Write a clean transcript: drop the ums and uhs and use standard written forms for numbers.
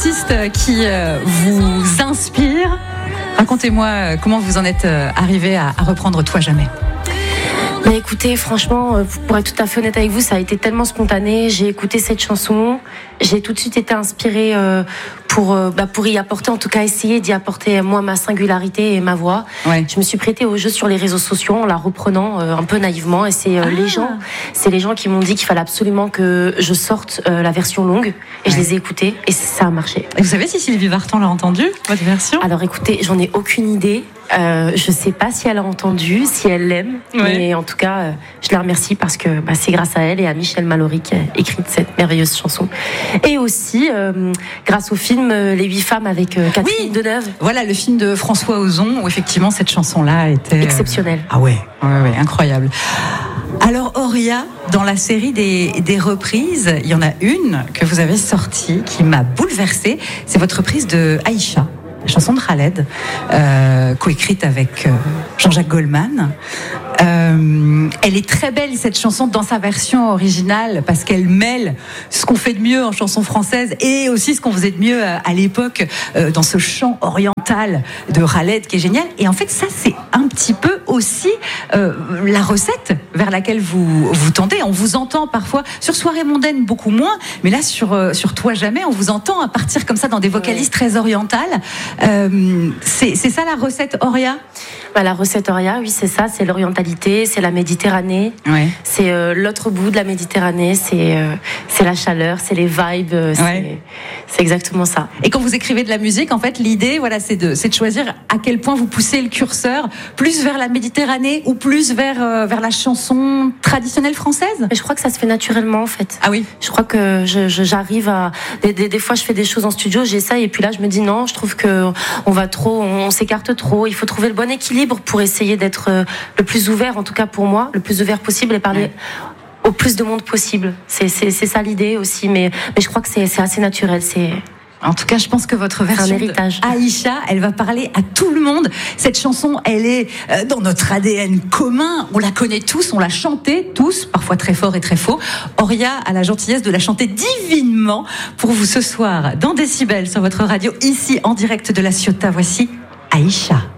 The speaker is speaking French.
artiste qui vous inspire. Racontez-moi comment vous en êtes arrivé à reprendre Toi Jamais. Mais écoutez, franchement, pour être tout à fait honnête avec vous, ça a été tellement spontané. J'ai écouté cette chanson, j'ai tout de suite été inspirée pour y apporter, en tout cas essayer d'y apporter moi ma singularité et ma voix. Ouais. Je me suis prêtée au jeu sur les réseaux sociaux en la reprenant un peu naïvement, et c'est les gens qui m'ont dit qu'il fallait absolument que je sorte la version longue, et je les ai écoutés et ça a marché. Et vous savez si Sylvie Vartan l'a entendu, votre version? Alors écoutez, j'en ai aucune idée. Je sais pas si elle a entendu, si elle l'aime, mais en tout cas, je la remercie parce que c'est grâce à elle et à Michel Mallory qui a écrit cette merveilleuse chanson. Et aussi grâce au film Les 8 femmes avec Catherine Deneuve. Voilà, le film de François Ozon où effectivement cette chanson-là était exceptionnelle. Ah ouais, incroyable. Alors Auria, dans la série des reprises, il y en a une que vous avez sortie qui m'a bouleversée. C'est votre reprise de Aïcha, la chanson de Khaled, coécrite avec Jean-Jacques Goldman. Elle est très belle cette chanson dans sa version originale parce qu'elle mêle ce qu'on fait de mieux en chanson française et aussi ce qu'on faisait de mieux à l'époque dans ce chant oriental de Khaled qui est génial. Et en fait ça c'est un petit peu aussi la recette vers laquelle vous tendez. On vous entend parfois sur Soirée mondaine beaucoup moins, mais là sur Toi Jamais on vous entend à partir comme ça dans des vocalises très orientales. C'est ça la recette Auria? La recette Auria, oui, c'est ça, c'est l'orientalité, c'est la Méditerranée, c'est l'autre bout de la Méditerranée, c'est la chaleur, c'est les vibes, c'est exactement ça. Et quand vous écrivez de la musique, en fait, l'idée, c'est de choisir à quel point vous poussez le curseur, plus vers la Méditerranée ou plus vers la chanson traditionnelle française? Et je crois que ça se fait naturellement, en fait. Ah oui. Je crois que j'arrive à des fois je fais des choses en studio, j'essaye et puis là je me dis non, je trouve que on s'écarte trop. Il faut trouver le bon équilibre pour essayer d'être le plus ouvert, en tout cas pour moi, le plus ouvert possible et parler au plus de monde possible. C'est ça l'idée aussi, mais je crois que c'est assez naturel. En tout cas, je pense que votre version Aïcha, elle va parler à tout le monde. Cette chanson, elle est dans notre ADN commun. On la connaît tous, on l'a chantée tous, parfois très fort et très faux. Auria a la gentillesse de la chanter divinement pour vous ce soir dans Décibel sur votre radio, ici en direct de La Ciotat. Voici Aïcha.